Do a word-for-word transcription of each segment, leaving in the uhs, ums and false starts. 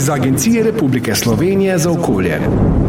z Agencije Republike Slovenije za okolje.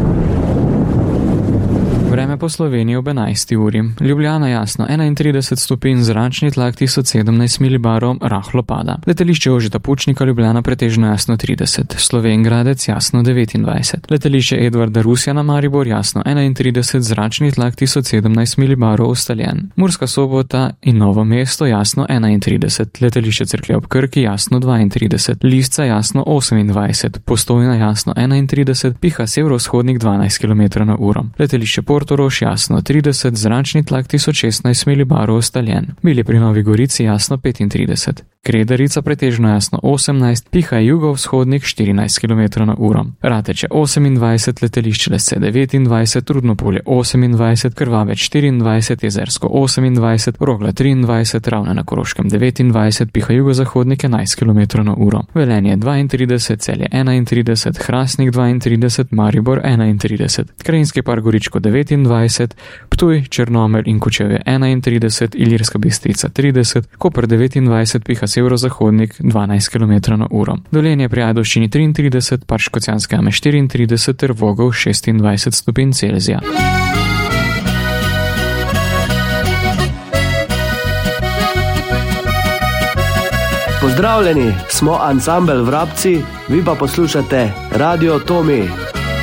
Vreme po Sloveniji ob enajsti uri. Ljubljana jasno enaintrideset stopinj, zračni tlak tisoč sedemnajst milibarov, rahlo pada. Letališče Jožeta Pučnika Ljubljana pretežno jasno trideset, Slovenj Gradec jasno devetindvajset. Letališče Edvarda Rusjana Maribor jasno enaintrideset, zračni tlak tisoč sedemnajst milibarov, ustaljen. Murska Sobota in Novo mesto jasno enaintrideset, letališče Cerklje ob Krki jasno dvaintrideset, Lisca jasno osemindvajset, Postojna jasno enaintrideset, piha severovzhodnik dvanajst kilometrov na uro. Letališče Portorož jasno trideset, zračni tlak tisoč šestnajst milibarov, ustaljen. Bili pri Novi Gorici jasno petintrideset. Kredarica pretežno jasno osemnajst, piha jugovzhodnik štirinajst kilometrov na uro. Rateče osemindvajset, letališče Lesce devetindvajset, Rudnopolje osemindvajset, Krvavec štiriindvajset, Jezersko osemindvajset, Rogla triindvajset, Ravne na Koroškem devetindvajset, piha jugozahodnik enajst kilometrov na uro. Velenje dvaintrideset, Celje enaintrideset, Hrastnik dvaintrideset, Maribor enaintrideset, Krajinski park Goričko devetindvajset, Ptuj, Črnomelj in Kočevje enaintrideset, Ilirska Bistrica trideset, Koper devetindvajset, piha severozahodnik dvanajst kilometrov na uro. Dolenje pri Ajdovščini triintrideset, Park Škocjanske jame štiriintrideset ter Vogel šestindvajset stopinj Celzija. Pozdravljeni, smo ansambel Vrabci, vi pa poslušate Radio Tomi.